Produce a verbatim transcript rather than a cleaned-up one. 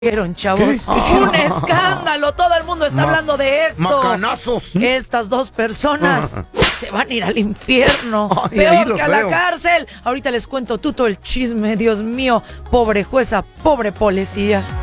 ¿Vieron, chavos? Un escándalo, todo el mundo está Ma hablando de esto. Macanazos. Estas dos personas se van a ir al infierno, Ay, peor que a la veo. cárcel. Ahorita les cuento todo el chisme, Dios mío. Pobre jueza, pobre policía.